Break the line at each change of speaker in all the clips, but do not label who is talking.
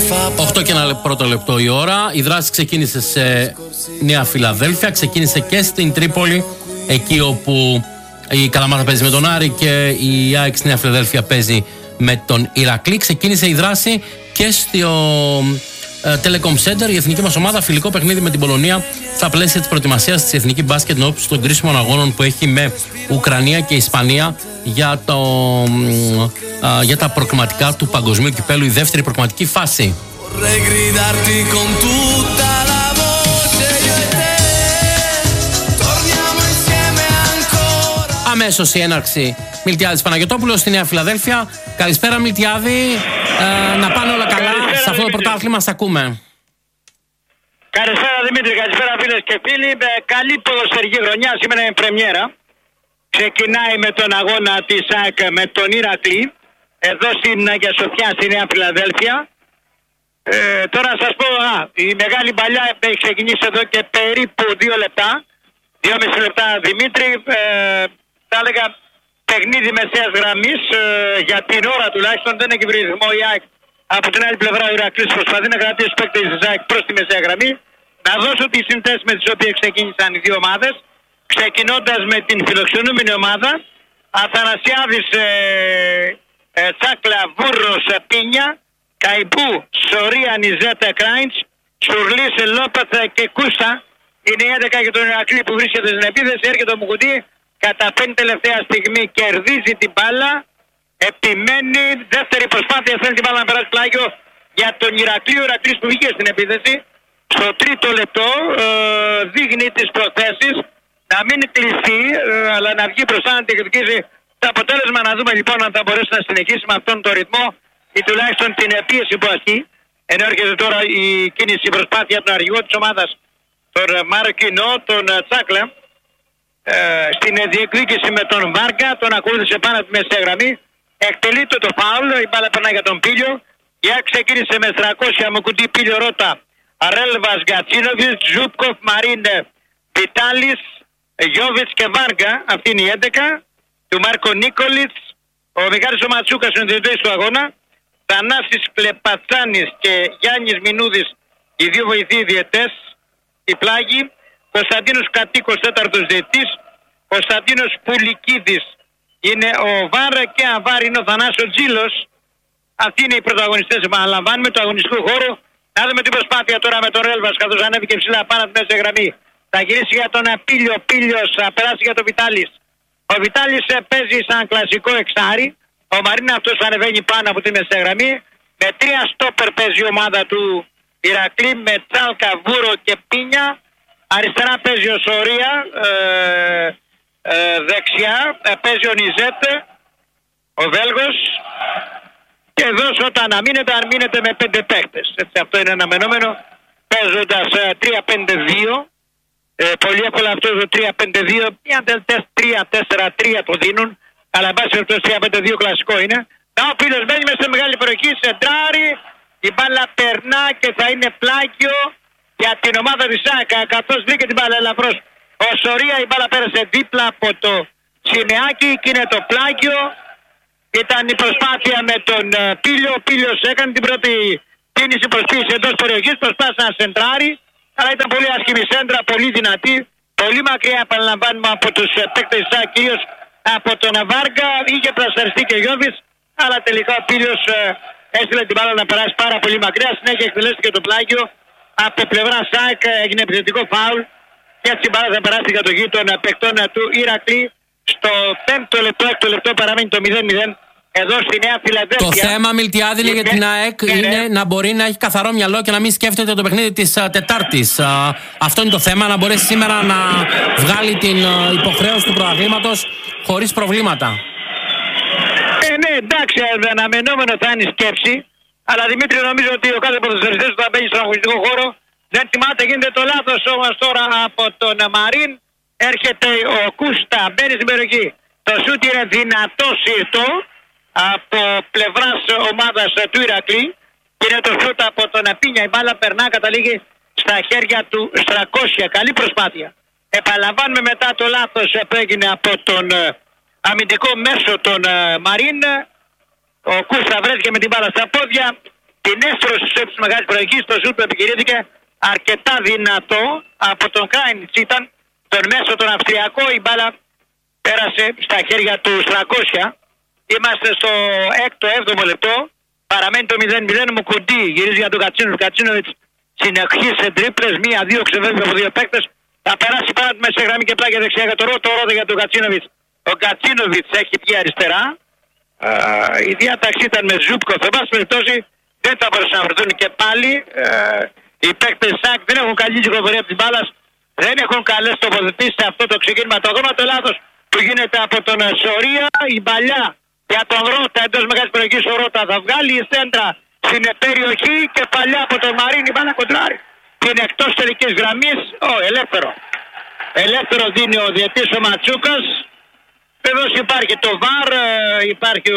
8 και 1 πρώτο λεπτό η ώρα. Η δράση ξεκίνησε σε Νέα Φιλαδέλφια, ξεκίνησε και στην Τρίπολη, εκεί όπου η Καλαμάτα παίζει με τον Άρη και η ΑΕΚ στη Νέα Φιλαδέλφια παίζει με τον Ηρακλή. Ξεκίνησε η δράση και στο Telecom Center, η εθνική μας ομάδα, φιλικό παιχνίδι με την Πολωνία στα πλαίσια της προετοιμασίας της εθνική μπάσκετ ενώπιση των κρίσιμων αγώνων που έχει με Ουκρανία και Ισπανία για τα προκριματικά του Παγκοσμίου Κυπέλλου, η δεύτερη προκριματική φάση. Αμέσως η έναρξη. Μιλτιάδης Παναγιωτόπουλος στη Νέα Φιλαδέλφια. Καλησπέρα Μιλτιάδη. Να πάνε όλα καλά σε αυτό το πρωτάθλημα, σ' ακούμε.
Καλησπέρα Δημήτρη, καλησπέρα φίλες και φίλοι. Καλή ποδοσφαιρική χρονιά, σήμερα είναι πρεμιέρα. Ξεκινάει με τον αγώνα της ΑΕΚ με τον Ηρακλή, εδώ στην Αγία Σοφιά στη Νέα Φιλαδέλφια. Τώρα να σας πω, η μεγάλη παλιά έχει ξεκινήσει εδώ και περίπου 2 λεπτά. 2,5 λεπτά Δημήτρη. Θα έλεγα παιχνίδι μεσαίας γραμμής, για την ώρα τουλάχιστον δεν έχει βρει ρυθμό η ΑΕΚ. Από την άλλη πλευρά ο Ηρακλής προσπαθεί να κρατήσει τους παίκτες της ΑΕΚ προς τη μεσαία γραμμή. Να δώσω τις συνθέσεις με τις οποίες ξεκίνησαν οι δύο ομάδες. Ξεκινώντας με την φιλοξενούμενη ομάδα, Αθανασιάδης, Τσάκλα, Βούρρος, Πίνια, Καϊπού, Σωρία, Νιζέτα, Κράιντς, Σουρλής, Λόπεθ και Κούστα. Είναι η 11 για τον Ηρακλή που βρίσκεται στην επίθεση. Έρχεται ο Μουκουτί, καταφέρνει τελευταία στιγμή, κερδίζει την μπάλα, επιμένει, δεύτερη προσπάθεια, θέλει την μπάλα να περάσει πλάγιο για τον Ηρακλή. Ο Ηρακλής που βγήκε στην επίθεση στο 3ο λεπτό, δείχνει τις προθέσεις να μην κλειστεί, αλλά να βγει μπροστά να διεκδικήσει το αποτέλεσμα. Να δούμε λοιπόν αν θα μπορέσει να συνεχίσει με αυτόν τον ρυθμό ή τουλάχιστον την πίεση που ασκεί. Ενώ έρχεται τώρα η κίνηση, η προσπάθεια από τον αρχηγό της ομάδας, τον Μαρκινό, τον Τσάκλα, στην διεκδίκηση με τον Βάρκα. Τον ακολούθησε πάνω από τη μεσαία γραμμή. Εκτελείται το φάουλ, η μπάλα περνάει για τον Πίλιο. Για ξεκίνησε με 300 Μουκουτί, Πίλιο, Ρώτα, Αρέλβας, Γκατσίνοβιτς, Ζούπκοφ, Μαρίνε, Βιτάλης, Γιώβιτς και Βάργα. Αυτή είναι η 11 του Μάρκο Νίκολιτς. Ο Μιχάλης ο Ματσούκας είναι διευθυντής του αγώνα. Θανάσης Κλεπατσάνης και Γιάννης Μινούδης, οι δύο βοηθοί διαιτές. Η πλάγη. Κωνσταντίνος Κατοίκος, 4ος διαιτής. Κωνσταντίνος Πουλικίδης είναι ο Βάρ και αβάρ είναι ο Θανάσης Τζίλος. Αυτοί είναι οι πρωταγωνιστές. Επαναλαμβάνουμε το αγωνιστικό χώρο. Να δούμε την προσπάθεια τώρα με τον Ρέλβας, καθώς ανέβηκε ψηλά πάνω από τη μέση γραμμή. Θα γυρίσει για τον Πίλιο, Πίλιος θα περάσει για τον Βιτάλης. Ο Βιτάλης παίζει σαν κλασικό εξάρι. Ο Μαρίνα αυτός ανεβαίνει πάνω από τη μεσαία γραμμή. Με 3 στόπερ παίζει η ομάδα του Ηρακλή, με Τσάλκα, Βούρο και Πίνια. Αριστερά παίζει ο Σωρία, δεξιά παίζει ο Νιζέτ, ο Βέλγος. Και εδώ όταν αμήνεται, αν μείνετε με 5 παίκτες. Έτσι, αυτό είναι αναμενόμενο, παίζοντας 3-5-2. Πολύ εύκολα αυτό το 3-5-2, 3-4-3 το δίνουν. Αλλά εν πάση περιπτώσει 3-5-2 κλασικό είναι. Ο Πίλος μπαίνει μέσα σε μεγάλη περιοχή, σεντράρει, η μπάλα περνά και θα είναι πλάγιο για την ομάδα της ΣΑΚΑ, καθώς βρήκε την μπάλα ελαφρώς ο Σωρία. Η μπάλα πέρασε δίπλα από το σημεάκι και είναι το πλάγιο. Ήταν η προσπάθεια με τον Πίλιο. Ο Πίλιος έκανε την πρώτη κίνηση προσποίηση εντός περιοχής, προσπάθησε να σεντράρει, αλλά ήταν πολύ άσχημη σέντρα, πολύ δυνατή, πολύ μακριά επαναλαμβάνουμε από τους παίκτες της ΣΑΚΑ, κυρίως από τον Βάργα. Είχε πλασαριστεί και Γιώβης, αλλά τελικά ο Πίλιος έστειλε την μπάλα να περάσει πάρα πολύ μακριά. Συνέχεια εκτελέστηκε το πλάγιο. Από πλευρά ΣΑΚ έγινε επιθετικό φάουλ και έτσι η μπάλα θα περάσει για το γη των παικτών του Ηρακλή. Στο 5ο λεπτό, 6ο λεπτό παραμένει το 0-0 εδώ στη Νέα Φιλαδέλφια.
Το θέμα, Μιλτιάδη, για την ΑΕΚ είναι να μπορεί να έχει καθαρό μυαλό και να μην σκέφτεται το παιχνίδι της Τετάρτης. Αυτό είναι το θέμα, να μπορέσει σήμερα να βγάλει την υποχρέωση του πρωταθλήματος χωρίς προβλήματα.
Ναι, εντάξει, αναμενόμενο θα είναι η σκέψη. Αλλά Δημήτρη, νομίζω ότι ο κάθε ποδοσφαιριστής που θα μπαίνει στον αγωνιστικό χώρο δεν θυμάται, γίνεται το λάθος όμως τώρα από τον Μαρίν. Έρχεται ο Κούστα, μπαίνει στην περιοχή. Το σούτ είναι δυνατό σύρτο από πλευράς ομάδας του Ηρακλή. Και είναι το σούτ από τον Πίνια. Η μπάλα περνά, καταλήγει στα χέρια του Στρακόσια. Καλή προσπάθεια. Επαναλαμβάνουμε μετά το λάθος που έγινε από τον αμυντικό μέσο τον Μαρίν. Ο Κούστα βρέθηκε με την μπάλα στα πόδια. την έστρωση της μεγάλης προηγής, το σουτ που επιχειρήθηκε αρκετά δυνατό από τον Κράινιτς. Ήταν τον μέσο τον Αυστριακό, η μπάλα πέρασε στα χέρια του Στρακόσια. Είμαστε στο 6ο-7ο λεπτό. Παραμένει το 0-0. Μου κουντί γυρίζει για τον Κατσίνοβιτς. Συνεχής σε τρίπλες. 1-2 ξεβεύει από 2 παίκτες. Θα περάσει πάνω του μέσα γραμμή και πλάγια δεξιά για το Ρότο για τον Κατσίνοβιτς. Ο Κατσίνοβιτς έχει βγει αριστερά. Η διάταξη ήταν με Ζούπκοφ. Εν πάση περιπτώσει δεν θα μπορούσαν να βρεθούν και πάλι. Οι παίκτες ΣΑΚ δεν έχουν καλή κυκλοφορία της μπάλας. Δεν έχουν καλές τοποθετήσεις σε αυτό το ξεκίνημα. Το ακόμα το λάθος που γίνεται από τον Σωρία, η παλιά για τον Ρότα εντός μεγάλης περιοχής. Ο Ρότα θα βγάλει η σέντρα στην περιοχή και παλιά από τον Μαρίνη, η μπάλα κοντράρει την εκτός τελικής γραμμής. Ελεύθερο. Ελεύθερο δίνει ο διαιτής ο Ματσούκας. Βεβαίως υπάρχει το ΒΑΡ, υπάρχει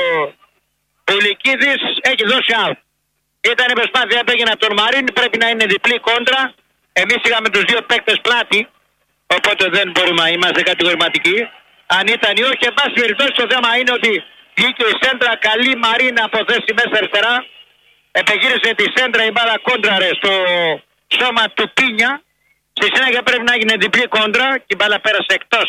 ο Λυκίδης, έχει δώσει out. Ήταν η προσπάθεια που έγινε από τον Μαρίνη, πρέπει να είναι διπλή κόντρα. Εμείς είχαμε τους δύο παίκτες πλάτη, οπότε δεν μπορούμε να είμαστε κατηγορηματικοί. Αν ήταν ή όχι, εν πάση περιπτώσει το θέμα είναι ότι βγήκε η σέντρα, καλή Μαρίνα από θέση μέσα αριστερά. Επεγύρισε τη σέντρα, η μπάλα κόντραρε στο σώμα του Πίνια. Στη συνέχεια πρέπει να γίνει διπλή κόντρα και η μπάλα πέρασε εκτός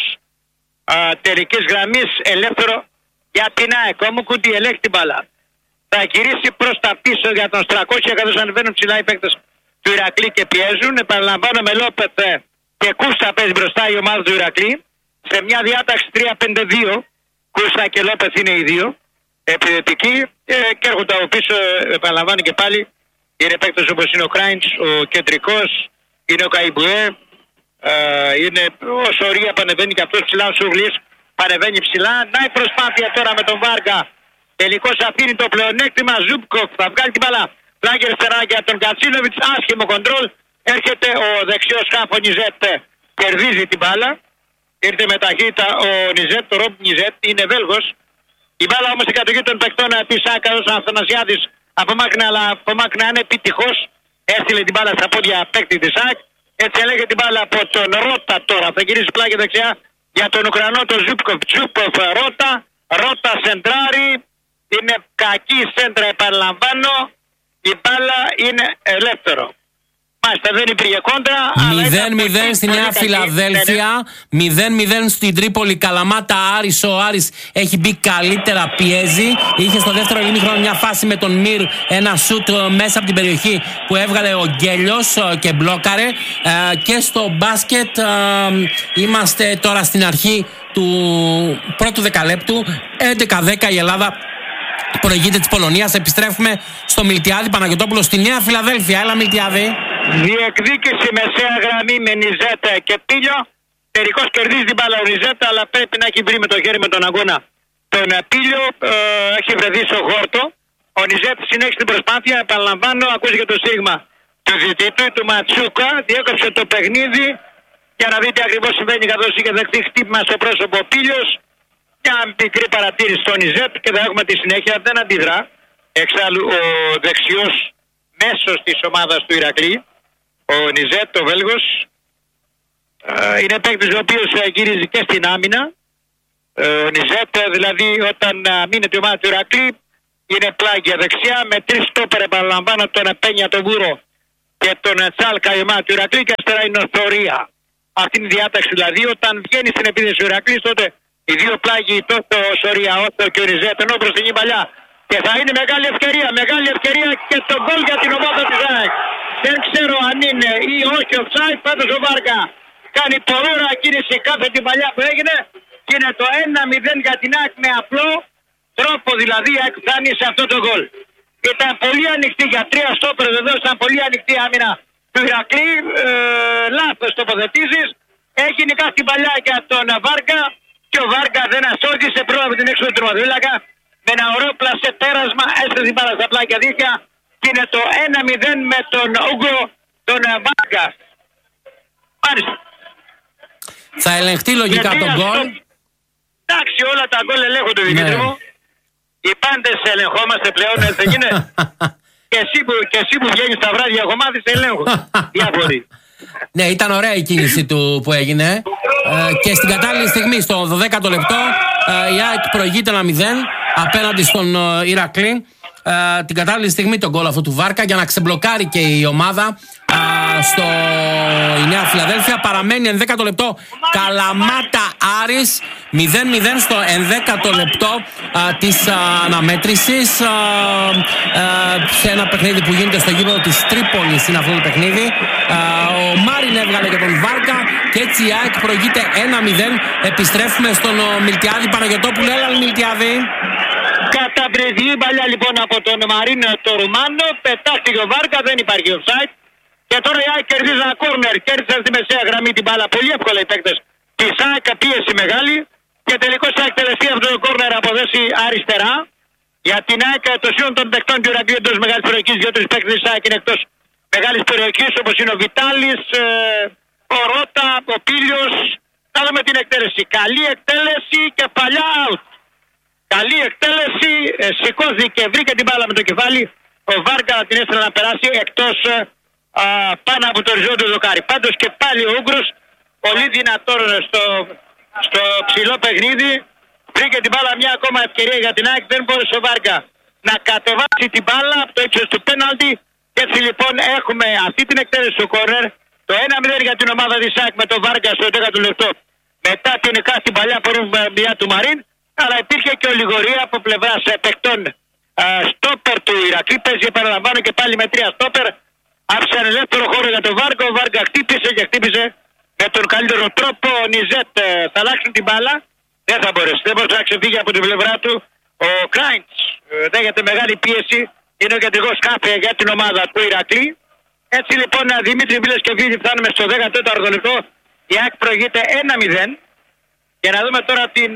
τελικής γραμμής. Ελεύθερο για την ΑΕΚ. Ο Μουκουντή ελέγχει την μπάλα. Θα γυρίσει προς τα πίσω για τον Στρακόσια, καθώς ανεβαίνουν ψηλά οι παίκτες του Ηρακλή και πιέζουν. Επαναλαμβάνω, με Λόπετ και Κούστα παίζει μπροστά η ομάδα του Ηρακλή. Σε μια διάταξη 3-5-2. Κούστα και Λόπετ είναι οι δύο επιθετικοί. Και έρχονται από πίσω, επαναλαμβάνω και πάλι. Είναι παίκτες όπως είναι ο Κράινιτς, ο κεντρικός, είναι ο Καϊμπουέ. Είναι ο Σωρία που ανεβαίνει και αυτός ψηλά, ο Σουρλής πανεβαίνει ψηλά. Να η προσπάθεια τώρα με τον Βάργα. Τελικώς αφήνει το πλεονέκτημα. Ζούπκοφ θα βγάλει την μπάλα. Πλάγια αριστερά για τον Κατσίνοβιτς. Άσχημο κοντρόλ. Έρχεται ο δεξιός χάφο Νιζέτ. Κερδίζει την μπάλα. Ήρθε με ταχύτητα ο Νιζέτ. Το Ρόμπ Νιζέτ είναι Βέλγος. Η μπάλα όμως στην κατοχή των παιχτών της ΣΑΚ. Ο Αθανασιάδης απομάκρυνε, αλλά απομάκρυνε ανεπιτυχώς. Έστειλε την μπάλα στα πόδια παίκτη της ΣΑΚ. Έτσι έλεγε την μπάλα από τον Ρότα τώρα. Θα γυρίσει πλάγια δεξιά για τον Ουκρανό τον Ζούπκοφ. Ζούπκοφ Ρότα. Ρότα σεντράρι. Είναι κακή σέντρα, επαναλαμβάνω. Η μπάλα είναι ελεύθερο. Μάλιστα, δεν υπήρχε κόντρα.
0-0 στη Νέα Φιλαδέλφια. 0-0 στην Τρίπολη. Καλαμάτα Άρης. Ο Άρης έχει μπει καλύτερα, πιέζει. Είχε στο δεύτερο ημίχρονο μια φάση με τον Μυρ. Ένα σουτ μέσα από την περιοχή που έβγαλε ο Γκέλιος και μπλόκαρε. Και στο μπάσκετ είμαστε τώρα στην αρχή του πρώτου δεκαλέπτου. 11-10 η Ελλάδα προηγείται της Πολωνίας. Επιστρέφουμε στο Μιλτιάδη Παναγιωτόπουλο στη Νέα Φιλαδέλφια. Έλα Μιλτιάδη.
Διεκδίκηση μεσαία γραμμή με Νιζέτα και Πίλιο. Τελικώς κερδίζει την μπάλα ο Νιζέτα, αλλά πρέπει να έχει βρει με το χέρι με τον αγώνα τον Πίλιο. Έχει βρεθεί στο χόρτο. Ο Νιζέτα συνέχισε την προσπάθεια. Επαναλαμβάνω, ακούστηκε το σίγμα του διαιτητή του Ματσούκα. Διέκοψε το παιχνίδι για να δείτε ακριβώς συμβαίνει, καθώς είχε δεχτεί χτύπημα στο πρόσωπο ο Πίλιος. Μια μικρή παρατήρηση στον Νιζέτ και θα έχουμε τη συνέχεια. Δεν αντιδρά. Εξάλλου ο δεξιός μέσος της ομάδας του Ηρακλή, ο Νιζέτ, ο Βέλγος, είναι παίκτης ο οποίος γυρίζει και στην άμυνα. Ο Νιζέτ δηλαδή όταν μείνεται η ομάδα του Ηρακλή είναι πλάγια δεξιά με τρεις στόπερ, επαναλαμβάνω, τον Πένια, τον Βούρο και τον Τσάλκα η ομάδα του Ηρακλή, και αριστερά είναι ο Θωρία. Αυτή είναι η διάταξη δηλαδή. Όταν βγαίνει στην επίθεση ο Ηρακλής, τότε οι δύο πλάγοι, τόσο ο Σωρία όσο και ο Νιζέτ, ενώ προς την παλιά. Και θα είναι μεγάλη ευκαιρία και το γκολ για την ομάδα της ΑΕΚ. Δεν ξέρω αν είναι ή όχι offside, πάντως ο Βάργα κάνει πολύ ωραία κίνηση κάθε την παλιά που έγινε και είναι το 1-0 για την ΑΕΚ με απλό τρόπο, δηλαδή η ΑΕΚ φτάνει σε αυτό το γκολ. Ήταν πολύ ανοιχτή για τρία στόπερ, βεβαίως ήταν πολύ ανοιχτή άμυνα του Ηρακλή, λάθος τοποθετήσεις, έγινε κάτι την παλιά για τον Βάργα και ο Βάργα δεν αστόχησε, πρόβε την έξω του τροματοφύλακα. Με ένα ωραίο πλασέ πέρασμα έστρεψε την μπάλα στα πλάκια δίχτυα και είναι το 1-0 με τον Ούγκο τον Βάργα. Μάλιστα.
Θα ελεγχθεί λογικά τον γκολ.
Εντάξει, όλα τα γκολ ελέγχονται, Δημήτρη μου. Οι πάντες ελεγχόμαστε πλέον, δεν είναι. και εσύ που βγαίνεις τα βράδια κομμάτια ελέγχουν. Διάφοροι.
Ναι, ήταν ωραία η κίνηση του που έγινε. Και στην κατάλληλη στιγμή, στο 12ο λεπτό, η ΑΕΚ προηγείται 1-0 απέναντι στον Ηρακλή. την κατάλληλη στιγμή τον γκολ αυτού του Βάρκα για να ξεμπλοκάρει και η ομάδα η Νέα Φιλαδέλφια. Παραμένει 11ο λεπτό Καλαμάτα Άρης 0-0 στο 11ο λεπτό της αναμέτρησης, σε ένα παιχνίδι που γίνεται στο γήπεδο της Τρίπολης. Είναι αυτό το παιχνίδι. Ο Μάριν έβγαλε και τον Βάρκα και έτσι η ΑΕΚ προηγείται 1-0. Επιστρέφουμε στον Μιλτιάδη. Παναγιωτόπουλο, έλα Μιλτιάδη.
Καταπληκτική παλιά λοιπόν από τον Μαρίν το Ρουμάνο. Πετάχτηκε ο Βάρκα, δεν υπάρχει offside. Και τώρα η ΑΕΚ κερδίζει ένα κόρνερ. Κέρδισε στη μεσαία γραμμή την μπάλα. Πολύ εύκολα οι παίκτες της ΑΕΚ, πίεση μεγάλη. Και τελικώς θα εκτελεστεί αυτό το κόρνερ από δέση αριστερά. Για την ΑΕΚ το σύνολο των παικτών του Ηρακλείου εντός μεγάλης περιοχής. Δύο-τρεις παίκτες της ΑΕΚ είναι εκτός μεγάλης περιοχής, όπως είναι ο Βιτάλης, ο Ρώτα, ο Πίλιος. Θα δούμε την εκτέλεση. Καλή εκτέλεση και παλιά out. Καλή εκτέλεση, σηκώθηκε και βρήκε την μπάλα με το κεφάλι. Ο Βάρκα την έστειλε να περάσει εκτός πάνω από το οριζόντιο δοκάρι. Πάντως και πάλι ο Ούγκρος, πολύ δυνατό στο ψηλό παιχνίδι, βρήκε την μπάλα, μια ακόμα ευκαιρία για την ΑΕΚ. Δεν μπόρεσε ο Βάρκα να κατεβάσει την μπάλα από το ύψος του πέναλτι. Και έτσι λοιπόν έχουμε αυτή την εκτέλεση του κόρνερ. Το 1-0 για την ομάδα της ΑΕΚ με τον Βάρκα στο 10ο λεπτό. Μετά την κάστη παλιά πορεία του Μαρίν. Αλλά υπήρχε και ολιγορία από πλευράς παικτών στόπερ του Ηρακλή. Παίζει, επαναλαμβάνω, και πάλι με 3 στόπερ. Άφησε ένα ελεύθερο χώρο για τον Βάρκα. Ο Βάρκα χτύπησε και χτύπησε με τον καλύτερο τρόπο. Ο Νιζέτ θα αλλάξουν την μπάλα. Δεν θα μπορέσει. Δεν μπορεί να ξεφύγει από την πλευρά του. Ο Κράιντς δέχεται μεγάλη πίεση. Είναι ο κεντρικός σκάφη για την ομάδα του Ηρακλή. Έτσι λοιπόν, Δημήτρη Βίλες και φίλοι, φτάνουμε στο 14ο λεπτό. Η ΑΕΚ προηγείται 1-0. Για να δούμε τώρα την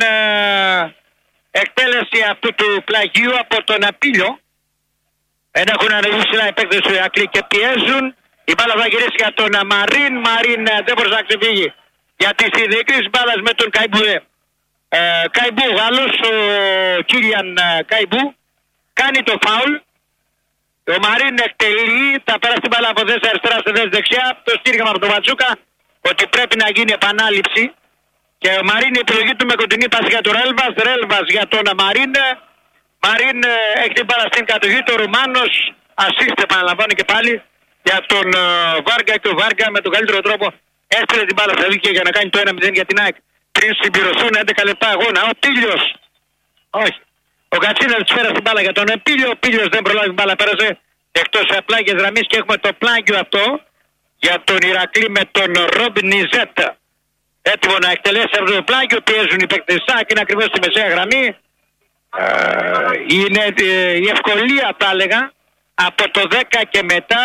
εκτέλεση αυτού του πλαγίου από τον Απίλιο. Έχουν ανεβεί ψηλά οι παίκτες του Ηρακλή και πιέζουν. Η μπάλα θα γυρίσει για τον Μαρίν. Μαρίν δεν μπορούσε να ξεφύγει γιατί στη διεκρίνηση μπάλας με τον Καϊμπού Γάλλος, ο Κίλιαν Καϊμπού κάνει το φάουλ. Ο Μαρίν εκτελεί, θα περάσει την μπάλα από δέση αριστερά σε δέση δεξιά. Το στήριγμα από τον Ματσούκα ότι πρέπει να γίνει επανάληψη. Και ο Μαρίν η επιλογή του με κοντινή πάση για τον Ρέλβας. Ρέλβας για τον Μαρίν. Μαρίν έχει την μπάλα στην κατοχή. Το Ρουμάνος ασύστε, επαναλαμβάνω και πάλι, για τον Βάρκα. Και ο Βάρκα με τον καλύτερο τρόπο έστειλε την μπάλα στα δίκαια για να κάνει το 1-0 για την ΑΕΚ. Πριν συμπληρωθούν 11 λεπτά αγώνα. Ο Πίλιος, όχι, ο Κατσίνας της φέρασε την μπάλα για τον Πίλιο. Ο Πίλιος δεν προλάβει την μπάλα, πέρασε εκτός πλάγιας γραμμής. Και έχουμε το πλάγιο αυτό για τον Ηρακλή με τον Ρομπ Νιζέτ. Έτοιμο να εκτελέσει αυτό το πλάγιο. Πιέζουν οι παίκτες ΣΑΚ, είναι ακριβώς στη μεσαία γραμμή. Είναι η ευκολία, θα έλεγα, από το 10 και μετά,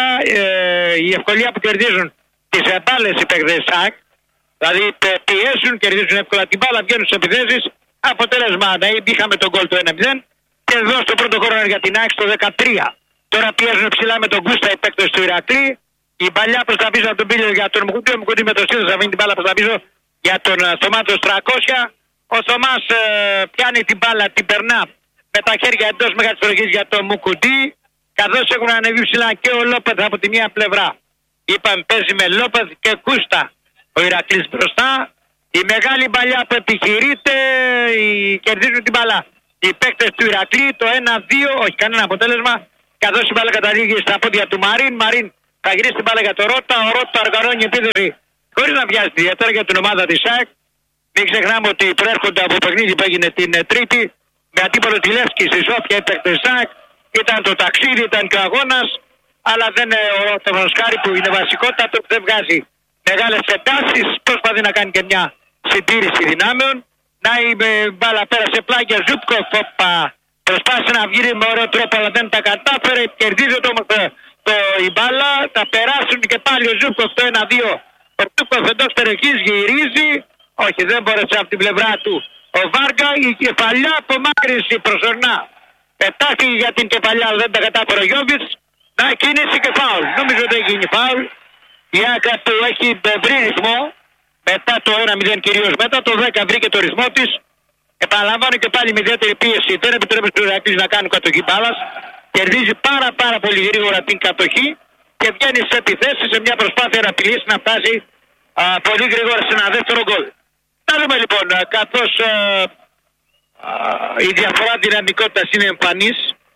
η ευκολία που κερδίζουν τις επάλες οι παίκτες ΣΑΚ. Δηλαδή πιέζουν, κερδίζουν εύκολα την μπάλα, βγαίνουν στις επιθέσεις. Αποτέλεσμα, είχαμε τον γκολ το 1-0 και εδώ στο πρώτο χρόνο για την ΑΕΚ στο 13. Τώρα πιέζουν ψηλά με τον Γκούστα οι παίκτες του Ηρακλή. Η παλιά προς τα πίσω από τον Πίλιο για τον Μουκουτή. Ο Μουκουτή με το Σίδος θα βγει την μπάλα προς τα πίσω για τον Θωμάτος 300. Ο Θωμάς πιάνει την μπάλα, την περνά με τα χέρια εντός μεγάλης περιοχής για τον Μουκουτή. Καθώς έχουν ανεβεί ψηλά και ο Λόπεθ από τη μία πλευρά. Είπαμε παίζει με Λόπεθ και Κούστα ο Ηρακλής μπροστά. Η μεγάλη παλιά που επιχειρείται, κερδίζουν την μπάλα οι παίκτες του Ηρακλή. Το 1-2, όχι κανένα αποτέλεσμα. Καθώς η μπάλα καταλήγει στα πόδια του Μαρίν. Μαρίν θα γυρίσει την μπάλα για τον Ρώτα. Ο Ρώτα οργανώνει επίδεση χωρίς να βιάζει ιδιαίτερα για την ομάδα της ΑΕΚ. Μην ξεχνάμε ότι προέρχονται από παιχνίδι που έγινε την Τρίτη με αντίπολο τη Λεύσκη στη Σόφια οι παίκτες της ΑΕΚ. Ήταν το ταξίδι, ήταν και ο αγώνας. Αλλά δεν το Βασκάρι που είναι βασικότατο, δεν βγάζει μεγάλες εντάσεις. Προσπαθεί να κάνει και μια συντήρηση δυνάμεων. Να η μπάλα πέρασε πλάγια Ζούπκοφ. Προσπάθησε να βγει με ωραίο τρόπο αλλά δεν τα κατάφερε. Κερδίζεται όμως η μπάλα. Τα περάσουν και πάλι ο Ζούπκοφ το 1-2. Ο Ζούπκοφ εντός περιοχής γυρίζει. Όχι, δεν μπόρεσε από την πλευρά του ο Βάρκα. Η κεφαλιά απομάκρυνση προσωρινά. Πετάχθηκε για την κεφαλιά αλλά δεν τα κατάφερε ο Γιώβιτς. Να κίνηση και φάουλ. Νομίζω ότι έχει γίνει φάουλ. Η Άκα που έχει βρει ρυθμό. Μετά το 1-0 κυρίως, μετά το 10 βρήκε το ρυθμό της. Επαναλαμβάνω και πάλι με ιδιαίτερη πίεση. Δεν επιτρέπει στους Ηρακλείς να κάνουν κατοχή μπάλας. Κερδίζει πάρα πολύ γρήγορα την κατοχή και βγαίνει σε επιθέσεις σε μια προσπάθεια να απειλήσει να φτάσει πολύ γρήγορα σε ένα δεύτερο γκολ. Θα δούμε λοιπόν, καθώς η διαφορά δυναμικότητας είναι εμφανής,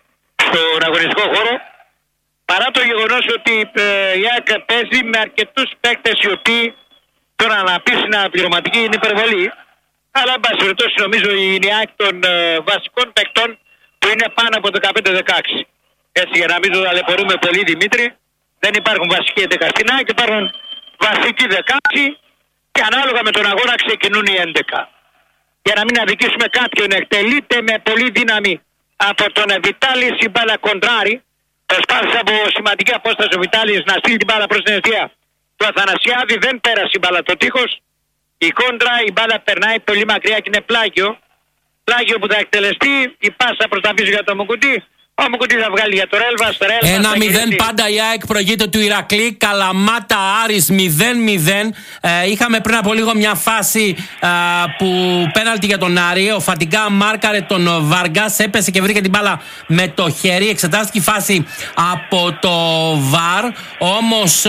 στον αγωνιστικό χώρο, παρά το γεγονός ότι η ΑΕΚ παίζει με αρκετούς παίκτες οι οποίοι τώρα να πεις είναι πληρωματική είναι υπερβολή, αλλά εν πάση περιπτώσει νομίζω η ΑΕΚ των βασικών παίκτων που είναι πάνω από 15-16. Έτσι για να μην το ταλαιπωρούμε πολύ, Δημήτρη, δεν υπάρχουν βασικοί 11 στην ΑΕΚ, υπάρχουν βασικοί 16 και ανάλογα με τον αγώνα ξεκινούν οι 11. Για να μην αδικήσουμε κάποιον, εκτελείται με πολύ δύναμη από τον Βιτάλης, η μπάλα κοντράρει. Προσπάθησε από σημαντική απόσταση ο Βιτάλης να στείλει την μπάλα προς την αιστεία του Αθανασιάδη, δεν πέρασε η μπάλα το τείχος. Η κόντρα, η μπάλα περνάει πολύ μακριά και είναι πλάγιο. Πλάγιο που θα εκτελεστεί, η πάσα προς τα πίσω για το Μουκουτί. Ο Μουκουτί θα βγάλει για το Ρέλβα.
1-0 πάντα η ΑΕΚ προηγείται του Ηρακλή. Καλαμάτα Άρης 0-0. Είχαμε πριν από λίγο μια φάση που πέναλτι για τον Άρη. Ο Φατιγκά μάρκαρε τον Βάργα. Έπεσε και βρήκε την μπάλα με το χέρι. Εξετάστηκε η φάση από το ΒΑΡ. Όμως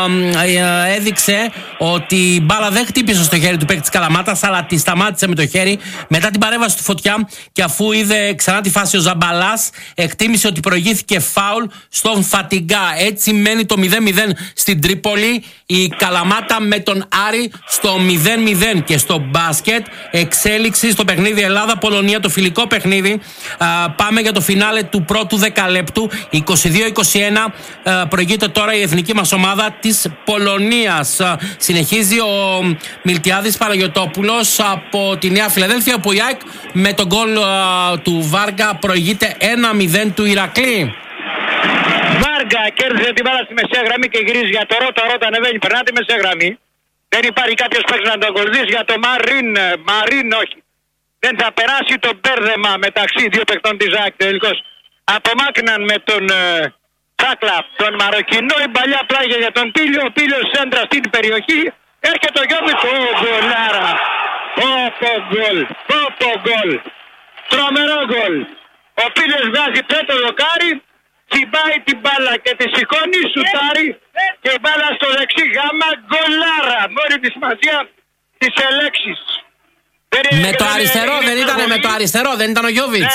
έδειξε ότι η μπάλα δεν χτύπησε στο χέρι του παίκτη της Καλαμάτας, αλλά τη σταμάτησε με το χέρι. Μετά την παρέμβαση του Φωτιά και αφού είδε ξανά τη φάση ο Ζαμπαλάς, εκτίμησε ότι προηγήθηκε φάουλ στον Φατιγκά. Έτσι μένει το 0-0 στην Τρίπολη. Η Καλαμάτα με τον Άρη στο 0-0. Και στο μπάσκετ εξέλιξη στο παιχνίδι Ελλάδα-Πολωνία, το φιλικό παιχνίδι. Πάμε για το φινάλε του πρώτου δεκαλέπτου. 22-21 προηγείται τώρα η εθνική μας ομάδα της Πολωνίας. Συνεχίζει ο Μιλτιάδης Παναγιωτόπουλος από τη Νέα Φιλαδέλφια, που η ΑΕΚ με τον γκολ του Βάργα προηγείται 1-0 του Ηρακλή.
Βάργα κέρδισε την μπάλα στη μεσαία γραμμή και γυρίζει για το Ρότα, ανεβαίνει, περνά τη μεσαία γραμμή. Δεν υπάρχει κάποιος παίκτης να τον ακολουθήσει για το Μαρίν όχι. Δεν θα περάσει το μπέρδεμα μεταξύ δύο παικτών της ΑΕΚ τελικώς. Απομάκρυναν με τον Τσάκλα, τον Μαροκινό, η παλιά πλάγια για τον Πίλιο. Ο Πίλιος σέντρα στην περιοχή. Έρχεται ο Γιώβιτς, γκολάρα. Γκολ. Τρομερό γκολ. Ο Πίλιος βγάζει τρίτο δοκάρι, τσιμπάει την μπάλα και τη σηκώνει, σουτάρει και η μπάλα στο δεξί γάμα, γκολάρα. Με όλη τη σημασία της ελέξης.
Με το αριστερό δεν ήταν, με το αριστερό δεν ήταν ο Γιώβιτς.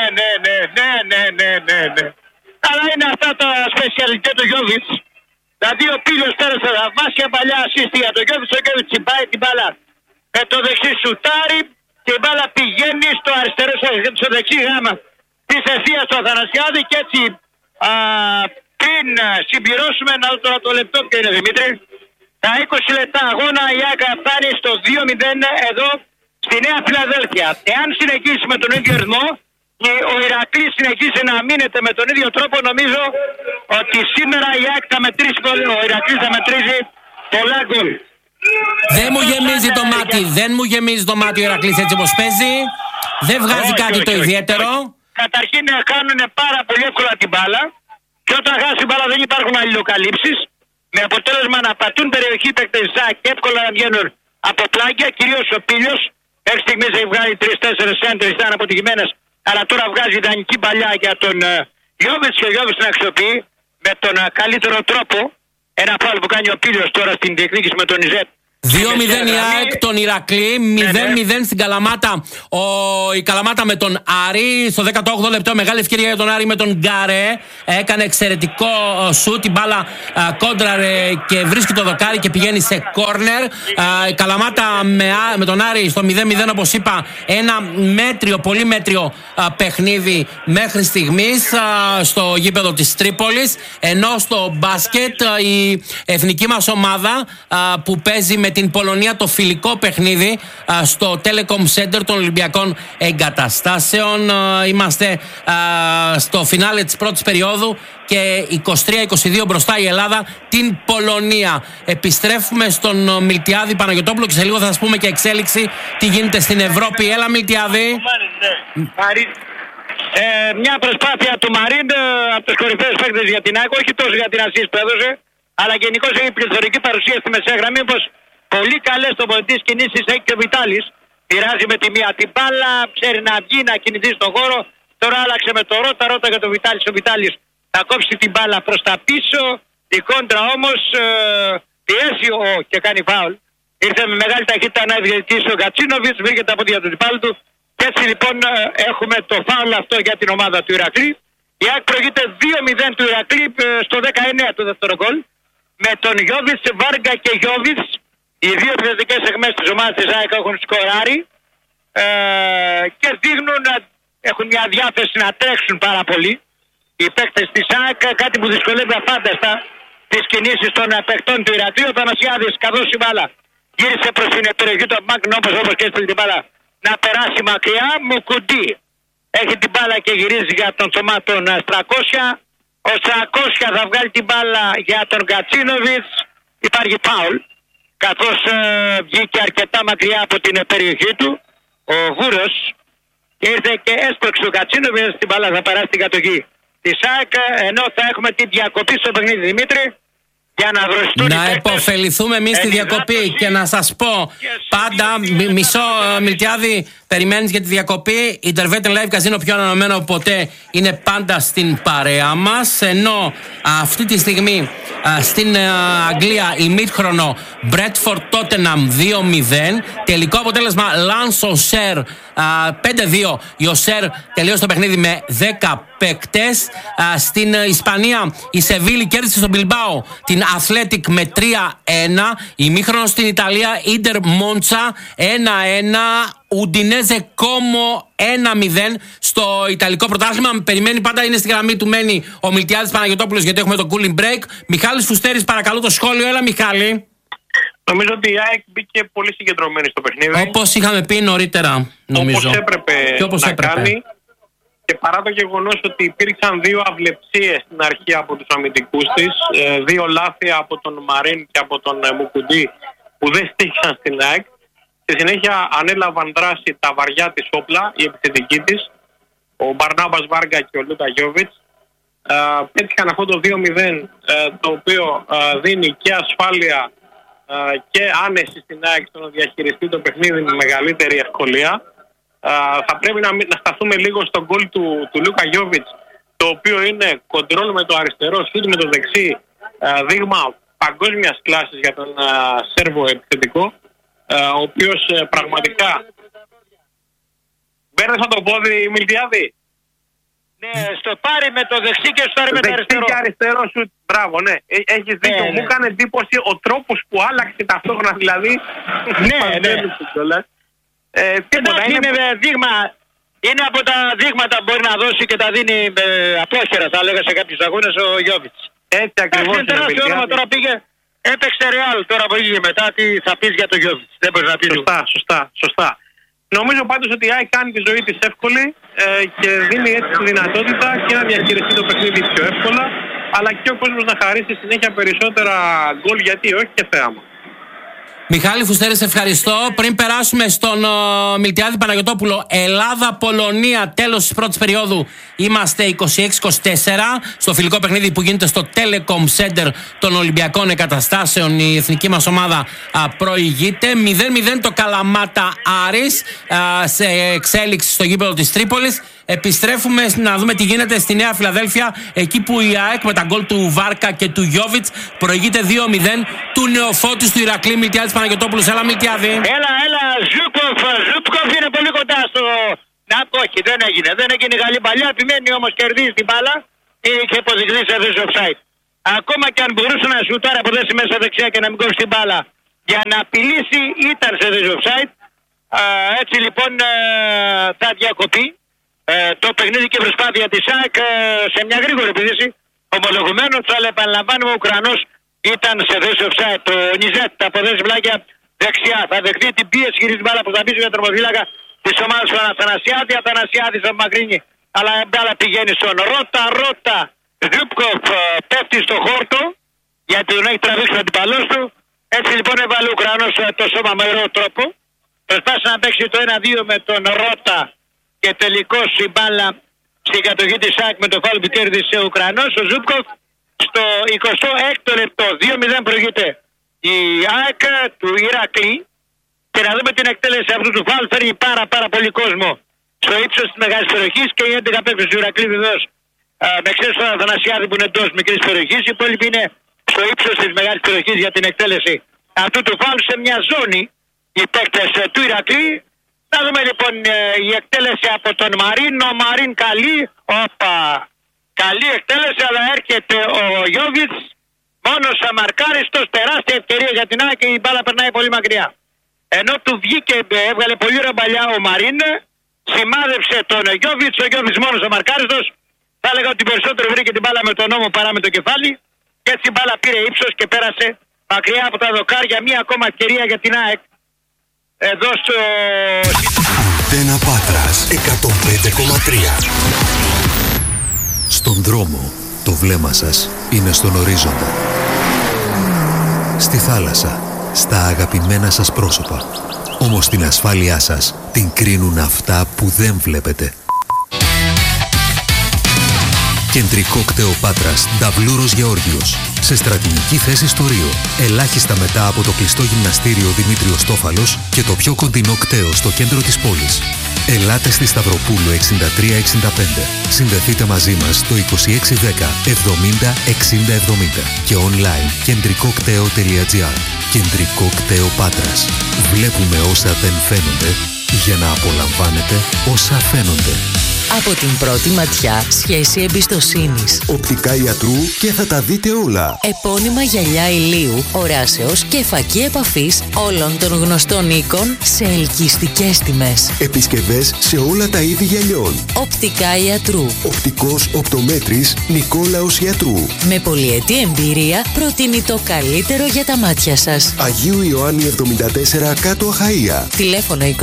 Ναι. Αλλά είναι αυτά τα σπεσιαλιτέ του Γιώβιτς. Δηλαδή ο Πίλιος πέρασε θαυμάσια παλιά ασίστη για τον Γιώβιτς. Ο Γιώβιτς τσιμπάει την μπάλα με το δεξί σουτάρι και η μπάλα πηγαίνει στο αριστερό, στο δεξί γάμα της ευθείας του Αθανασιάδη. Και έτσι πριν συμπληρώσουμε τώρα το λεπτό που είναι, Δημήτρη, τα 20 λεπτά αγώνα η ΑΕΚ φτάνει στο 2-0 εδώ στη Νέα Φιλαδέλφια. Εάν συνεχίσει με τον ίδιο ρυθμό και ο Ηρακλής συνεχίσει να μείνεται με τον ίδιο τρόπο, νομίζω ότι σήμερα η ΑΕΚ θα μετρήσει, ο Ηρακλής θα μετρήσει πολλά γκολ.
Δεν μου γεμίζει το μάτι ο Ηρακλής έτσι όπως παίζει. Δεν βγάζει κάτι το ιδιαίτερο.
Καταρχήν κάνουν πάρα πολύ εύκολα την μπάλα και όταν χάσει την μπάλα δεν υπάρχουν αλληλοκαλύψεις, με αποτέλεσμα να πατούν περιοχή παίκτες και εύκολα να βγαίνουν από πλάγια, κυρίως ο Πίλιος. Μέχρι στιγμής έχει βγάλει 3-4 σέντρες, ήταν αποτυχημένες, αλλά τώρα βγάζει ιδανική παλιά για τον Γιώβιτς και ο Γιώβιτς να αξιοποιεί με τον καλύτερο τρόπο ένα φάουλ που κάνει ο Πίλιος τώρα στην διεκδίκηση με τον Ιζέτ.
2-0 η ΑΕΚ τον Ηρακλή, 0-0 στην Καλαμάτα. Η Καλαμάτα με τον Άρη. Στο 18ο λεπτό μεγάλη ευκαιρία για τον Άρη με τον Γκαρέ. Έκανε εξαιρετικό σουτ. Η μπάλα κόντραρε και βρίσκει το δοκάρι και πηγαίνει σε κόρνερ. Η Καλαμάτα με τον Άρη στο 0-0, όπως είπα, ένα μέτριο, πολύ μέτριο παιχνίδι μέχρι στιγμής στο γήπεδο της Τρίπολης. Ενώ στο μπάσκετ η εθνική μας ομάδα που παίζει με την Πολωνία το φιλικό παιχνίδι στο Telecom Center των Ολυμπιακών Εγκαταστάσεων. Είμαστε στο φινάλε της πρώτης περίοδου και 23-22 μπροστά η Ελλάδα την Πολωνία. Επιστρέφουμε στον Μιλτιάδη Παναγιωτόπουλο και σε λίγο θα σας πούμε και εξέλιξη τι γίνεται στην Ευρώπη. Έλα Μιλτιάδη.
Μια προσπάθεια του Μαρίν από τους κορυφαίους παίκτες για την ΑΕΚ, όχι τόσο για την ασίστ που έδωσε, αλλά γενικώς έχει πληθωρική παρουσία στη μεσαία γραμμή, όπως πολύ καλές τοποθετήσεις κινήσεις έχει και ο Βιτάλης. Πειράζει με τη μία την μπάλα, ξέρει να βγει, να κινηθεί στον χώρο. Τώρα άλλαξε με το Ρότα για τον Βιτάλης. Ο Βιτάλης θα κόψει την μπάλα προς τα πίσω. Η κόντρα όμως πιέσει και κάνει φάουλ. Ήρθε με μεγάλη ταχύτητα να διεκδικήσει ο Γκατσίνοβιτς, βρίσκεται από τη του τυπάλου του. Και έτσι λοιπόν έχουμε το φάουλ αυτό για την ομάδα του Ηρακλή. Η ΑΕΚ προηγείται 2-0 του Ηρακλή στο 19 του δεύτερο γκολ. Με τον Γιώβιτς, Βάργα και Γιώβιτς. Οι δύο επιθετικές αιχμές της ομάδας της ΑΕΚ έχουν σκοράρει. Και δείχνουν να έχουν μια διάθεση να τρέξουν πάρα πολύ. Οι παίκτες της ΑΕΚ, κάτι που δυσκολεύει αφάνταστα τις κινήσεις των παικτών του Ηρακλείου. Ο Θανασιάδης, καθώς η μπάλα γύρισε προς την περιοχή του Μάγνου, όπως και έστειλε την μπάλα να περάσει μακριά. Μουκουντή έχει την μπάλα και γυρίζει για τον Θωμά τον Στρακόσια. Ο Στρακόσια θα βγάλει την μπάλα για τον Κατσίνοβιτς. Υπάρχει φάουλ, καθώς βγήκε αρκετά μακριά από την περιοχή του ο Βούρος και ήρθε και έσπρωξε ο Κατσίνοβιτς. Την μπάλα θα περάσει στην κατοχή της ΑΕΚ, ενώ θα έχουμε την διακοπή στο παιχνίδι, Δημήτρη, για να δροσιστούν.
Να επωφεληθούμε εμείς τη διακοπή και να σας πω πάντα, μισό Μιλτιάδη, περιμένεις για τη διακοπή. Η Intervetin Live Casino, πιο ανανεωμένο από ποτέ, είναι πάντα στην παρέα μας, ενώ αυτή τη στιγμή στην Αγγλία ημίχρονο Bradford Tottenham 2-0, τελικό αποτέλεσμα Lens Auxerre 5-2. Η Auxerre τελείωσε το παιχνίδι με 10 παίκτες. Στην Ισπανία η Σεβίλη κέρδισε στον Μπιλμπάο την Athletic με 3-1. Ημίχρονο στην Ιταλία Inter Monza 1-1. Ουντινέζε Κόμο 1-0 στο Ιταλικό πρωτάθλημα. Περιμένει πάντα, είναι στη γραμμή του, μένει ο Μιλτιάδης Παναγιωτόπουλος, γιατί έχουμε το cooling break. Μιχάλης Φουστέρης, παρακαλώ το σχόλιο. Έλα Μιχάλη.
Νομίζω ότι η ΑΕΚ μπήκε πολύ συγκεντρωμένη στο παιχνίδι.
Όπως είχαμε πει νωρίτερα, νομίζω.
Όπως έπρεπε κάνει. Και παρά το γεγονός ότι υπήρξαν δύο αυλεψίες στην αρχή από τους αμυντικούς της, δύο λάθη από τον Μαρίν και από τον Μουκουντή που δεν στήχησαν στην ΑΕΚ, στη συνέχεια ανέλαβαν δράση τα βαριά της όπλα, η επιθετική της, ο Μπαρνάμπας Βάργα και ο Λούκα Γιώβιτς. Πέτυχαν αυτό το 2-0, το οποίο δίνει και ασφάλεια και άνεση στην ΑΕΚ στο να διαχειριστεί το παιχνίδι με μεγαλύτερη ευκολία. Θα πρέπει να σταθούμε λίγο στον γκολ του Λούκα Γιώβιτς, το οποίο είναι κοντρόλ με το αριστερό, σούτ με το δεξί, δείγμα παγκόσμιας κλάσης για τον Σέρβο επιθετικό, ο οποίος πραγματικά μπέρδεσα το πόδι, Μιλτιάδη.
Ναι, στο πάρει με το δεξί και στο πάρει με το αριστερό.
Δεξί και αριστερό σουτ, μπράβο, ναι. Έχεις δίκιο. Μου έκανε εντύπωση ο τρόπος που άλλαξε ταυτόχρονα, δηλαδή.
Ναι. Είναι δείγμα. Είναι από τα δείγματα που μπορεί να δώσει και τα δίνει απόχερα, θα έλεγα, σε κάποιους αγώνες ο Γιώβιτς.
Έτσι ακριβώς είναι.
Τώρα πήγε, έπαιξε Ρεάλ, τώρα που πήγε μετά, τι θα πεις για τον Γιώβιτς. Δεν μπορεί να πεις.
Σωστά. Νομίζω πάντως ότι η ΑΕΚ κάνει τη ζωή της εύκολη και δίνει έτσι τη δυνατότητα και να διαχειριστεί το παιχνίδι πιο εύκολα, αλλά και ο κόσμος να χαρίσει συνέχεια περισσότερα γκολ, γιατί όχι, και θέαμα.
Μιχάλη Φουστέρη, ευχαριστώ. Πριν περάσουμε στον Μιλτιάδη Παναγιωτόπουλο, Ελλάδα-Πολωνία, τέλος της πρώτης περίοδου, είμαστε 26-24. Στο φιλικό παιχνίδι που γίνεται στο Telecom Center των Ολυμπιακών Εγκαταστάσεων, η εθνική μας ομάδα προηγείται. 0-0 το Καλαμάτα Άρης σε εξέλιξη στο γήπεδο της Τρίπολης. Επιστρέφουμε να δούμε τι γίνεται στη Νέα Φιλαδέλφια, εκεί που η ΑΕΚ με τα γκολ του Βάρκα και του Γιώβιτς προηγείται 2-0 του νεοφώτης του Ηρακλή, Μιλτιάδης Παναγιωτόπουλος. Έλα Μιλτιάδη.
Έλα, Ζούκοφ είναι πολύ κοντά στο... Να, όχι, δεν έγινε καλή παλιά, επιμένει όμως, κερδίζει την μπάλα και υποδειχθεί σε θέση offside. Ακόμα και αν μπορούσε να σουτάρει από θέση μέσα δεξιά και να μην κόψει την μπάλα για να απειλήσει, ήταν σε θέση offside. Έτσι λοιπόν θα διακοπεί το παιχνίδι και προσπάθεια της ΑΕΚ σε μια γρήγορη επίθεση. Ομολογουμένως, αλλά επαναλαμβάνουμε, ο Ουκρανός ήταν σε θέση offside. Το Νιζέτ από θέση βλάκια δεξιά θα δεχτεί την πίεση, γυρίζει μπάλα που θα μπει για τερματοφύλακα της ομάδας του Αθανασιάδη. Αθανασιάδης απομακρύνει, αλλά η μπάλα πηγαίνει στον Ρότα. Ζούπκοφ πέφτει στο χόρτο γιατί τον έχει τραβήξει ο αντιπαλός του. Έτσι λοιπόν έβαλε ο Ουκρανός το σώμα με ωραίο τρόπο. Προσπάθησε να παίξει το 1-2 με τον Ρότα και τελικώς η μπάλα στην κατοχή της ΑΕΚ με το φάουλ που κέρδισε ο Ουκρανός. Ο Ζούπκοφ στο 26ο λεπτό 2-0 προηγείται η ΑΕΚ του Ηρακλή. Και να δούμε την εκτέλεση αυτού του φάουλ. Φέρνει πάρα πολύ κόσμο στο ύψος της μεγάλης περιοχής και οι 11 παίκτες του Ηρακλή βεβαίως με εξαίρεση τον Αθανασιάδη που είναι εντός μικρής περιοχής. Οι υπόλοιποι είναι στο ύψος της μεγάλης περιοχής για την εκτέλεση αυτού του φάουλ σε μια ζώνη οι παίκτες του Ηρακλή. Να δούμε λοιπόν η εκτέλεση από τον Μαρίν. Ο Μαρίν καλή. Όπα. Καλή εκτέλεση, αλλά έρχεται ο Γιόβιτς μόνος αμαρκάριστος, τεράστια ευκαιρία για την ΑΕΚ και η μπάλα περνάει πολύ μακριά. Ενώ του βγήκε, έβγαλε πολύ ωραία παλιά ο Μαρίν, σημάδεψε τον Γιόβιτς, ο Γιόβιτς μόνος αμαρκάριστος. Θα έλεγα ότι περισσότερο βρήκε την μπάλα με τον ώμο παρά με το κεφάλι. Και έτσι η μπάλα πήρε ύψος και πέρασε μακριά από τα δοκάρια. Μία ακόμα ευκαιρία για την ΑΕΚ. Εδώ στο...
Αντένα Πάτρας 105,3.
Στον δρόμο, το βλέμμα σας είναι στον ορίζοντα. Στη θάλασσα, στα αγαπημένα σας πρόσωπα. Όμως την ασφάλειά σας την κρίνουν αυτά που δεν βλέπετε. Κεντρικό κτέο Πάτρας, Νταβλούρος Γεώργιος. Σε στρατηγική θέση στο Ρίο. Ελάχιστα μετά από το κλειστό γυμναστήριο Δημήτριος Τόφαλος και το πιο κοντινό κτέο στο κέντρο της πόλης. Ελάτε στη Σταυροπούλου 6365. Συνδεθείτε μαζί μας στο 2610 70 60 70 και online κεντρικοκτέο.gr. Κεντρικό κτέο Πάτρας. Βλέπουμε όσα δεν φαίνονται για να απολαμβάνετε όσα φαίνονται.
Από την πρώτη ματιά, σχέση εμπιστοσύνης.
Οπτικά ιατρού και θα τα δείτε όλα.
Επώνυμα γυαλιά ηλίου, οράσεως και φακή επαφής όλων των γνωστών οίκων σε ελκυστικές τιμές.
Επισκευές σε όλα τα είδη γυαλιών.
Οπτικά ιατρού.
Οπτικός οπτομέτρης Νικόλαος Ιατρού.
Με πολυετή εμπειρία προτείνει το καλύτερο για τα μάτια σας.
Αγίου Ιωάννη 74 κάτω Αχαΐα.
Τηλέφωνο 2693 0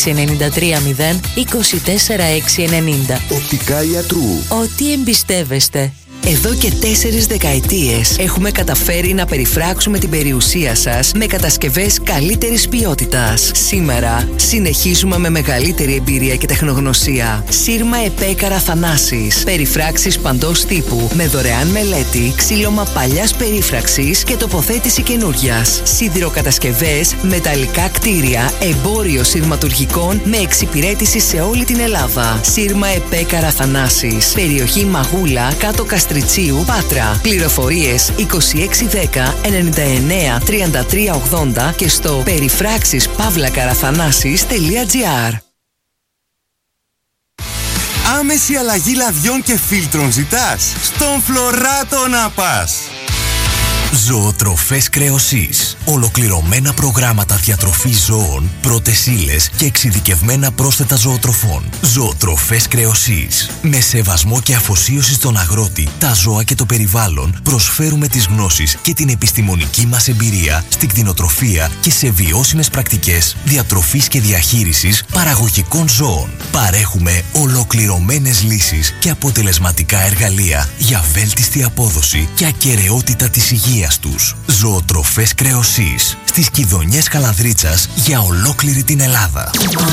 24 690.
Οπτικά ιατρού.
Ό,τι εμπιστεύεστε. Εδώ και 4 δεκαετίες έχουμε καταφέρει να περιφράξουμε την περιουσία σας με κατασκευές καλύτερης ποιότητας. Σήμερα συνεχίζουμε με μεγαλύτερη εμπειρία και τεχνογνωσία. Σύρμα Επέκαρα Θανάσης. Περιφράξεις παντός τύπου με δωρεάν μελέτη, ξύλωμα παλιάς περίφραξης και τοποθέτηση καινούριας. Σιδηροκατασκευές, μεταλλικά κτίρια, εμπόριο σειρματουργικών με εξυπηρέτηση σε όλη την Ελλάδα. Σύρμα Επέκαρα Θανάσης. Περιοχή Μαγούλα, κάτω Καστριτσίου, Πάτρα. Πληροφορίες 2610 99 33 80 και στο περιφράξεις-παύλακαραφανάσεις.gr.
Άμεση αλλαγή λαδιών και φίλτρων ζητάς? Στον Φλωράτο να πας!
Ζωοτροφές Κρεοσής. Ολοκληρωμένα προγράμματα διατροφής ζώων, πρώτες ύλες και εξειδικευμένα πρόσθετα ζωοτροφών. Ζωοτροφές Κρεοσής. Με σεβασμό και αφοσίωση στον αγρότη, τα ζώα και το περιβάλλον, προσφέρουμε τις γνώσεις και την επιστημονική μας εμπειρία στην κτηνοτροφία και σε βιώσιμες πρακτικές διατροφής και διαχείρισης παραγωγικών ζώων. Παρέχουμε ολοκληρωμένες λύσεις και αποτελεσματικά εργαλεία για βέλτιστη απόδοση και ακεραιότητα της υγείας τους. Ζωοτροφές Κρεοσής. Στις Κιδωνιές Καλανδρίτσας για ολόκληρη την Ελλάδα.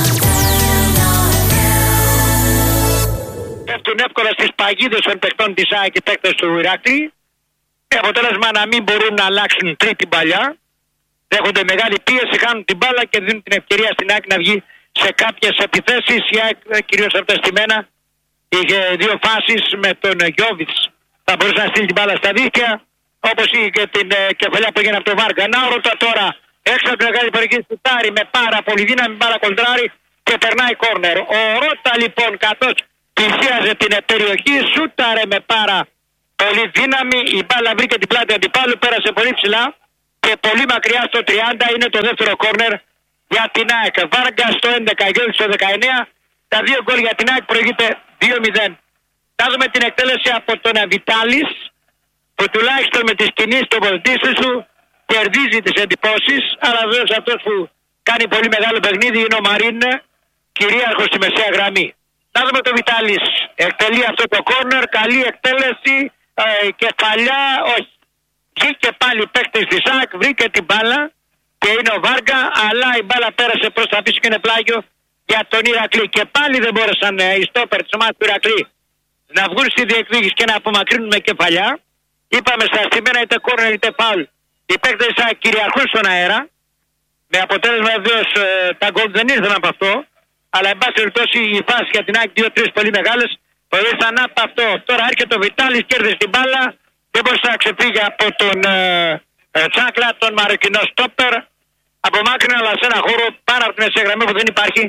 Πέφτουν εύκολα στις παγίδες των παιχτών της ΑΕΚ και παίκτες του Ηράκλη. Με αποτέλεσμα να μην μπορούν να αλλάξουν τρίτη παλιά. Δέχονται μεγάλη πίεση, χάνουν την μπάλα και δίνουν την ευκαιρία στην ΑΕΚ να βγει σε κάποιες επιθέσεις. Η ΑΕΚ, κυρίως αυτά στη μένα, είχε 2 φάσεις με τον Γιόβιτς. Θα μπορούσε να στείλει την μπάλα στα δίχτυα. Όπως είχε και την κεφαλιά που έγινε από το Βάρκα. Να ρωτά τώρα έξω από την μεγάλη περιοχή σουτάρει με πάρα πολύ δύναμη, μπάλα κολτράρει και περνάει κόρνερ. Ο Ρώτα λοιπόν, καθώς πλησίαζε την περιοχή, σούταρε με πάρα πολύ δύναμη. Η μπάλα βρήκε την πλάτη αντιπάλου, πέρασε πολύ ψηλά και πολύ μακριά στο 30. Είναι το δεύτερο κόρνερ για την ΑΕΚ. Βάρκα στο 11, Γιώργης στο 19. Τα 2 γκολ για την ΑΕΚ προηγείται 2-0. Θα δούμε την εκτέλεση από τον Βιτάλης, που τουλάχιστον με τις κινήσεις τοποθετήσεις του κερδίζει τις εντυπώσεις, αλλά βέβαια αυτός που κάνει πολύ μεγάλο παιχνίδι είναι ο Μαρίν, κυρίαρχος στη μεσαία γραμμή. Να δούμε το Βιτάλης. Εκτελεί αυτό το κόρνερ, καλή εκτέλεση, κεφαλιά, όχι. Βγήκε πάλι παίκτης της ΑΕΚ, βρήκε την μπάλα και είναι ο Βάρκα, αλλά η μπάλα πέρασε προς τα πίσω και είναι πλάγιο για τον Ηρακλή. Και πάλι δεν μπόρεσαν οι στόπερ της ομάδας του Ηρακλή να βγουν στη διεκδίκηση και να απομακρύνουν με κεφαλιά. Είπαμε στα στημένα είτε κόρνερ είτε φάουλ. Οι παίκτες θα κυριαρχούν στον αέρα. Με αποτέλεσμα βεβαίως τα γκολ δεν ήρθαν από αυτό. Αλλά εν πάση περιπτώσει η φάση για την ΑΕΚ 2-3 πολύ μεγάλες που ήρθαν από αυτό. Τώρα έρχεται ο Βιτάλης, κέρδισε την μπάλα. Δεν μπορούσε να ξεφύγει από τον Τσάκλα, τον Μαροκινό στόπερ. Απομάκρυνε αλλά σε ένα χώρο πάρα από την μεσαία γραμμή που δεν υπάρχει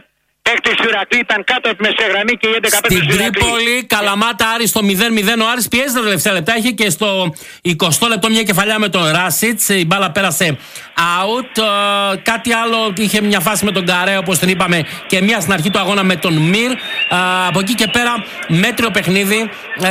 παίκτης του Ηρακλή, ήταν κάτω από τη μεσαία γραμμή και η 11 παίκτης
Στην
του Ηρακλή.
Τρίπολη, Καλαμάτα Άρης στο 0-0. Ο Άρης πιέζει τα τελευταία λεπτά. Είχε και στο 20 λεπτό μια κεφαλιά με τον Ράσιτς. Η μπάλα πέρασε out. Κάτι άλλο, είχε μια φάση με τον Καρέ, όπως την είπαμε, και μια στην αρχή του αγώνα με τον Μυρ. Από εκεί και πέρα, μέτριο παιχνίδι.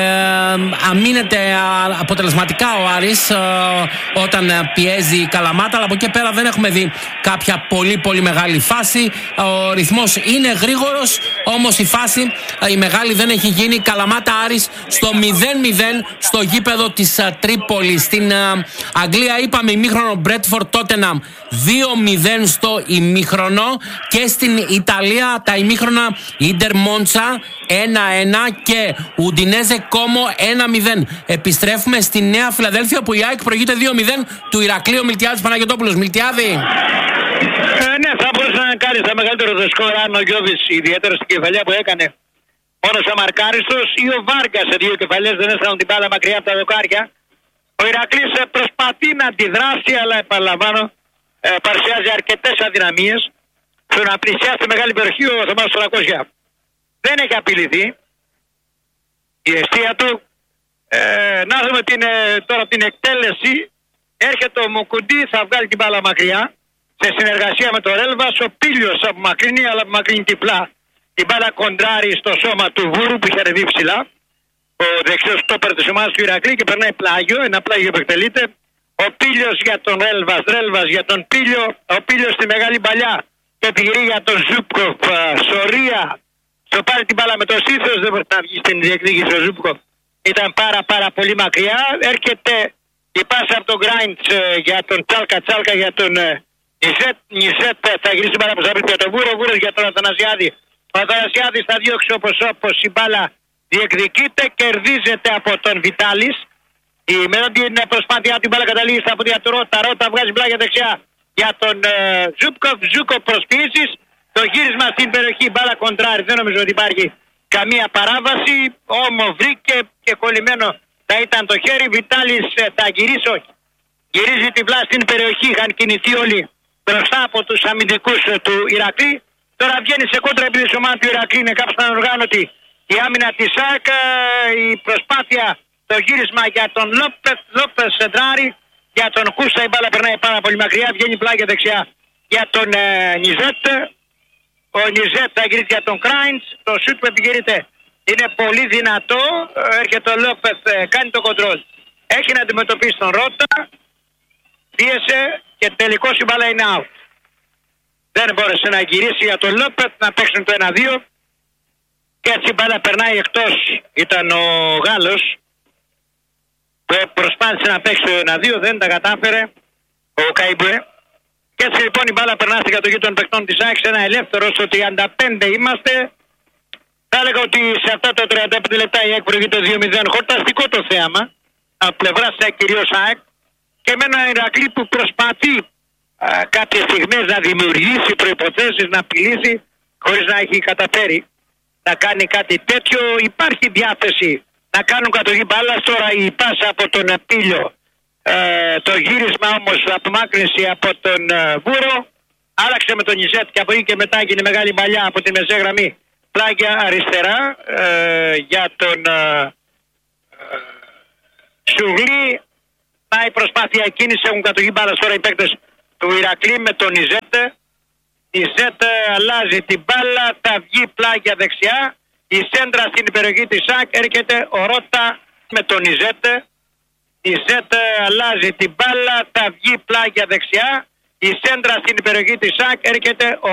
Αμήνεται αποτελεσματικά ο Άρης όταν πιέζει η Καλαμάτα, αλλά από εκεί πέρα δεν έχουμε δει κάποια πολύ πολύ μεγάλη φάση. Ο ρυθμός είναι γρήγορος, όμως η φάση η μεγάλη δεν έχει γίνει. Καλαμάτα Άρης στο 0-0 στο γήπεδο της Τρίπολης. Στην Αγγλία είπαμε ημίχρονο Μπρέτφορντ Τότεναμ 2-0 στο ημίχρονο, και στην Ιταλία τα ημίχρονα Ίντερ Μόντσα 1-1 και Ουντινέζε Κόμο 1-0. Επιστρέφουμε στη Νέα Φιλαδέλφια, που η ΑΕΚ προηγείται 2-0 του Ηρακλείου. Ο Μιλτιάδης Παναγιωτόπουλος. Μιλτιάδη.
Ναι, θα μπορούσε να κάνει τα μεγαλύτερο δεσκόρ αν ο Γιώβης, ιδιαίτερα στην κεφαλιά που έκανε, μόνος αμαρκάριστος, ή ο Βάργκας σε δύο κεφαλιές δεν έστελναν την μπάλα μακριά από τα δοκάρια. Ο Ηρακλής προσπαθεί να αντιδράσει, αλλά επαναλαμβάνω, παρουσιάζει αρκετές αδυναμίες. Στο να πλησιάσει τη μεγάλη περιοχή ο Θωμάς Σωρακώσια δεν έχει απειληθεί. Η αιστεία του. Να δούμε τώρα την εκτέλεση. Έρχεται ο Μουκουντή, θα βγάλει την μπάλα μακριά. Σε συνεργασία με τον Ρέλβας, ο Πίλιος απομακρύνει, αλλά απομακρύνει διπλά. Την μπάλα κοντράρει στο σώμα του Βούρου που είχε ανεβεί ψηλά. Ο δεξιός στόπερ της ομάδας του Ηρακλή, και περνάει πλάγιο, ένα πλάγιο που εκτελείται. Ο Πίλιος για τον Ρέλβας, Ρέλβας για τον Πίλιο, ο Πίλιος στη μεγάλη παλιά και επιχειρεί για τον Ζούπκοφ. Σωρία, στο πάρει την μπάλα με το Σύθος, δεν μπορεί να βγει στην διεκδίκηση ο Ζούπκοφ. Ήταν πάρα πολύ μακριά. Έρχεται η πάσα από τον Γκράιντς για τον Τσάλκα για τον Νιζέτ, θα γυρίσει την μπάλα προς για τον Βούρο, Βούρος για τον Αθανασιάδη. Ο Αθανασιάδης θα διώξει όπως η μπάλα διεκδικείται, κερδίζεται από τον Βιτάλης. Με την προσπάθειά την μπάλα καταλήγει στα πόδια του Ρώτα. Ρώτα βγάζει πλάγια δεξιά για τον Ζούπκοφ. Ζούπκοφ προσποιήσεις. Το γύρισμα στην περιοχή, μπάλα κοντράρι. Δεν νομίζω ότι υπάρχει καμία παράβαση. Όμω βρήκε και κολλημένο θα ήταν το χέρι. Βιτάλης θα γυρίσει, όχι. Γυρίζει τυφλά στην περιοχή. Είχαν κινηθεί όλοι μπροστά από τους αμυντικούς του Ηρακλή. Τώρα βγαίνει σε κόντρα επειδή η ομάδα του Ηρακλή είναι κάπως ανοργάνωτη. Η άμυνα της ΣΑΚ, η προσπάθεια, το γύρισμα για τον Λόπες σεντράρι, για τον Κούστα η μπάλα περνάει πάρα πολύ μακριά, βγαίνει πλάγια δεξιά για τον Νιζέτ. Ο Νιζέτ θα γυρίσει για τον Κράιντς, το σούτ που επιχειρείται είναι πολύ δυνατό, έρχεται ο Λόπες, κάνει το κοντρόλ. Έχει να αντιμετωπίσει τον Ρώτα, πίεσε και τελικώς η μπάλα είναι out. Δεν μπόρεσε να γυρίσει για τον Λόπες, να παίξουν το 1-2. Και έτσι η μπάλα περνάει εκτός. Ήταν ο Γάλλος που προσπάθησε να παίξει το 1-2, δεν τα κατάφερε ο Καϊμπουέ. Και έτσι λοιπόν η μπάλα περνά στην κατοχή των παικτών της ΑΕΚ, ένα ελεύθερο στο 35 είμαστε. Θα έλεγα ότι σε αυτά τα 35 λεπτά η ΑΕΚ προηγείται 2-0. Χορταστικό το θέαμα από πλευράς κυρίως ΑΕΚ, και με ένα Ηρακλή που προσπαθεί κάποιες στιγμές να δημιουργήσει προϋποθέσεις, να απειλήσει χωρίς να έχει καταφέρει να κάνει κάτι τέτοιο. Υπάρχει διάθεση να κάνουν κατοχή μπάλας. Τώρα η πάσα από τον Πίλιο, το γύρισμα όμως, απομάκρυνση από τον Βούρο, άλλαξε με τον Νιζέτ και από εκεί και μετά έγινε μεγάλη παλιά από τη μεσαία γραμμή πλάγια αριστερά για τον Σουγλή. Πάει προσπάθεια κίνηση, έχουν κατοχή μπάλας τώρα οι παίκτες του Ηρακλή με τον Νιζέτ. Η Νιζέτ αλλάζει την μπάλα, θα βγει πλάγια δεξιά. Η σέντρα στην περιοχή της ΣΑΚ, έρχεται ο Ρώτα με τον Νιζέτ. Η Νιζέτ αλλάζει την μπάλα, θα βγει πλάγια δεξιά. Η σέντρα στην περιοχή της ΣΑΚ, έρχεται ο